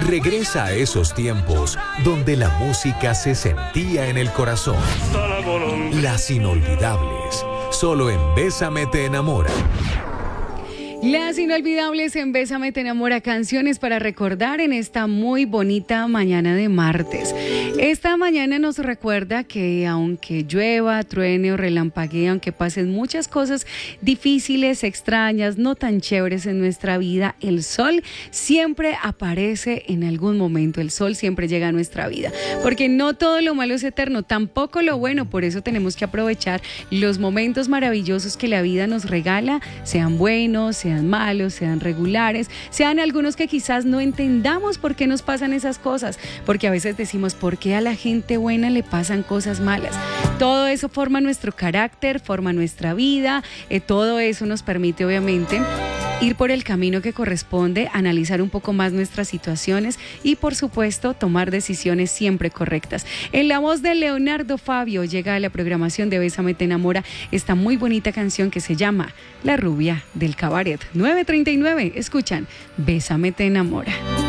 Regresa a esos tiempos donde la música se sentía en el corazón. Las inolvidables, solo en Bésame te enamora. Las inolvidables en Bésame te enamora, canciones para recordar en esta muy bonita mañana de martes. Esta mañana nos recuerda que aunque llueva, truene o relampaguee, aunque pasen muchas cosas difíciles, extrañas, no tan chéveres en nuestra vida, el sol siempre aparece en algún momento, el sol siempre llega a nuestra vida, porque no todo lo malo es eterno, tampoco lo bueno, por eso tenemos que aprovechar los momentos maravillosos que la vida nos regala, sean buenos, sean malos, sean regulares, sean algunos que quizás no entendamos por qué nos pasan esas cosas, porque a veces decimos, ¿por qué a la gente buena le pasan cosas malas? Todo eso forma nuestro carácter, forma nuestra vida, todo eso nos permite obviamente ir por el camino que corresponde, analizar un poco más nuestras situaciones y por supuesto tomar decisiones siempre correctas. En la voz de Leonardo Fabio llega a la programación de Bésame te enamora esta muy bonita canción que se llama La rubia del cabaret. 9:39, escuchan Bésame te enamora.